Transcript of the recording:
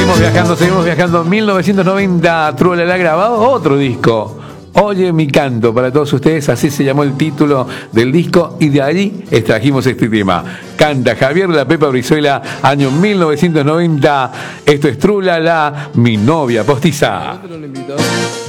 Seguimos viajando. 1990, Trulala ha grabado otro disco. Oye mi canto, para todos ustedes, así se llamó el título del disco, y de allí extrajimos este tema. Canta Javier La Pepa Brizuela, año 1990. Esto es Trulala, mi novia postiza.